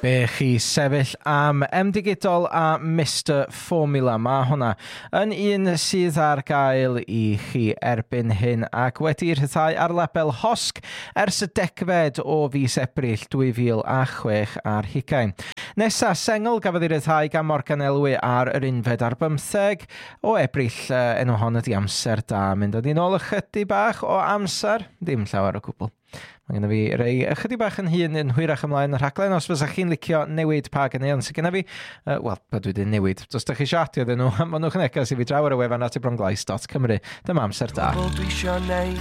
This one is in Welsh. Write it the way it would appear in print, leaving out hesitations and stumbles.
Be chi sefyll am Emdigidol a Mr Formula. Mae hwnna yn un sydd ar gael i chi erbyn hyn ac wedi rhyddhau ar label Hosg ers y 10 o fis Ebrill 2006 ar hugain. Nesa, sengl gafodd ei ryddhau gan Morgan Elwy ar yr 15 o Ebrill. Enw hon ydi Amser Da. Mynd â ni nôl ychydig bach o amser, ddim llawer o gwbl. Mae gennym fi rei ychydig bach yn hun yn hwyrach ymlaen y rhaglen. Os fysa chi'n licio newid pa gynnu, ond sy'n gennym fi, wel, byd wedi newid. Os ydych chi siatio dyn nhw, am nhw'ch neges i fi draw ar y wefan at ybronglais.cymru. Dyma Amser Da. Dwi isio neud